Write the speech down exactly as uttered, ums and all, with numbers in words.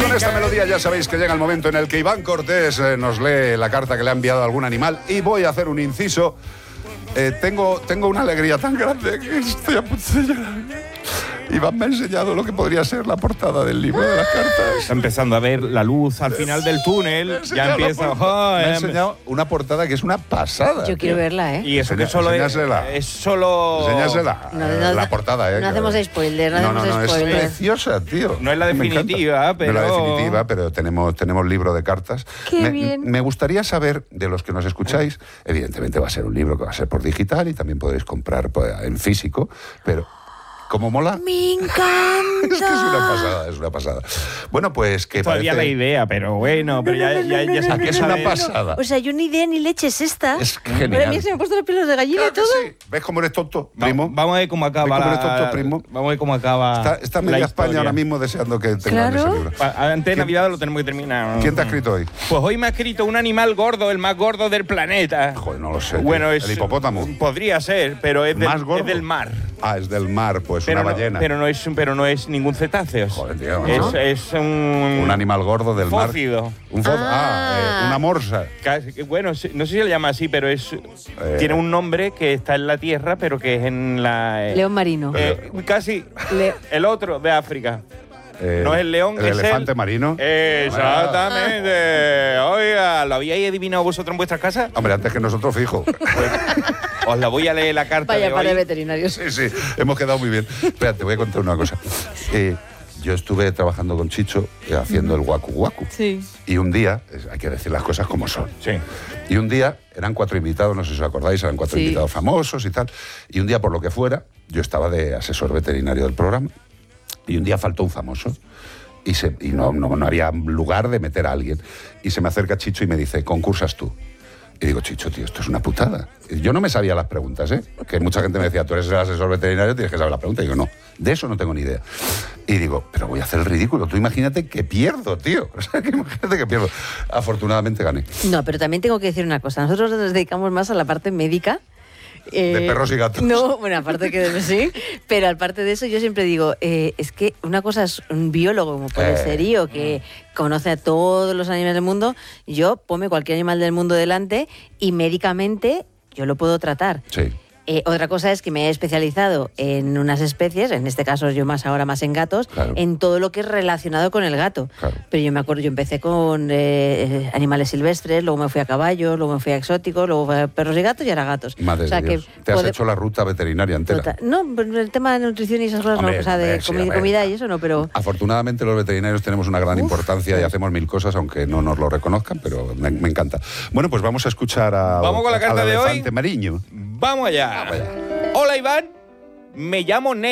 con esta melodía ya sabéis que llega el momento en el que Iván Cortés eh, nos lee la carta que le ha enviado algún animal y voy a hacer un inciso. Eh, tengo, tengo una alegría tan grande que estoy a punto de llorar. Iván me ha enseñado lo que podría ser la portada del libro de las cartas. Está empezando a ver la luz al final del túnel. Ya empieza. Oh, me ha eh, enseñado una portada que es una pasada. Yo quiero tío. verla, ¿eh? Y eso Enseña- que solo es, enséñasela. es solo. Enséñasela. No, no, la no, portada, ¿eh? no hacemos spoiler, no No, no, hacemos no, es spoiler. preciosa, tío. No es la Me encanta. definitiva, pero- No es la definitiva, pero tenemos, tenemos libro de cartas. ¡Qué me, bien! me gustaría saber, de los que nos escucháis, evidentemente va a ser un libro que va a ser por digital y también podréis comprar pues, en físico, pero ¿cómo mola? ¡Me encanta! Es que es una pasada, es una pasada. Bueno, pues que Todavía parece... la idea, pero bueno, pero ya, ya, ya se no, no, empieza no, a no, ver- no. pasada. O sea, yo ni idea ni leche es esta. Es Pero a genial. mí se me han puesto los pelos de gallina Claro y que todo. sí. ¿Ves cómo eres tonto, Va- primo? Vamos a ver cómo acaba ¿Ves cómo la... eres tonto, primo? Vamos a ver cómo acaba Está, está la media España historia. ahora mismo deseando que tengan Claro. ese libro. Pa- Antes de ¿Quién- Navidad lo tenemos que terminar. ¿Quién te ha escrito hoy? Pues hoy me ha escrito un animal gordo, el más gordo del planeta. Joder, no lo sé. tío. Bueno, es... ¿El hipopótamo? Podría ser, pero es del, ¿Más gordo? es del mar. Ah, es del mar, pues Pero una no, ballena. pero, no es, pero no es ningún cetáceo. Joder, tío, es, ¿no? es un... Un animal gordo del mar. Fócido. Un fócido. Ah. Ah, eh, una morsa. Casi- Bueno, sí, no sé si se le llama así, pero es Eh. tiene un nombre que está en la tierra, pero que es en la... eh, León marino. eh, casi Le- el otro de África. Eh, No es el león, el es elefante el- marino. Exactamente. Oiga, ¿lo habíais adivinado vosotros en vuestras casas? Hombre, antes que nosotros, fijo. Pues, os la voy a leer la carta Vaya de par de hoy. veterinarios. Sí, sí, hemos quedado muy bien. Espera, te voy a contar una cosa. Eh, yo estuve trabajando con Chicho eh, haciendo el guacu guacu. Sí. Y un día, es- hay que decir las cosas como son. Sí. Y un día, eran cuatro invitados, no sé si os acordáis, eran cuatro Sí. invitados famosos y tal. Y un día, por lo que fuera, yo estaba de asesor veterinario del programa. Y un día faltó un famoso. Y, se, y no, no, no había lugar de meter a alguien. Y se me acerca Chicho y me dice, concursas tú. Y digo, Chicho, tío, esto es una putada. Y yo no me sabía las preguntas, ¿eh? Que mucha gente me decía, tú eres el asesor veterinario, tienes que saber la pregunta. Y digo, no, de eso no tengo ni idea. Y digo, pero voy a hacer el ridículo. Tú imagínate que pierdo, tío. O sea, que imagínate que pierdo. Afortunadamente gané. No, pero también tengo que decir una cosa. Nosotros nos dedicamos más a la parte médica. Eh, De perros y gatos. No, bueno, aparte que sí, pero aparte de eso yo siempre digo, eh, es que una cosa es un biólogo como puede Eh. ser yo, que conoce a todos los animales del mundo, yo ponme cualquier animal del mundo delante y médicamente yo lo puedo tratar. Sí. Eh, otra cosa es que me he especializado en unas especies, en este caso yo más ahora más en gatos, Claro. en todo lo que es relacionado con el gato. Claro. Pero yo me acuerdo, yo empecé con eh, animales silvestres, luego me fui a caballos, luego me fui a exóticos, luego fui a perros y gatos y ahora gatos. Madre O sea de Dios. que Te has pode- hecho la ruta veterinaria entera. Tota- No, pero el tema de nutrición y esas cosas Hombre, no, o sea, de hombre, sí, comi- hombre. comida y eso no, pero... Afortunadamente los veterinarios tenemos una gran Uf. importancia y hacemos mil cosas, aunque no nos lo reconozcan, pero me, me encanta. Bueno, pues vamos a escuchar a, Vamos con la carta al de hoy. elefante mariño. Vamos allá. Vamos allá. Hola, Iván. Me llamo Ney.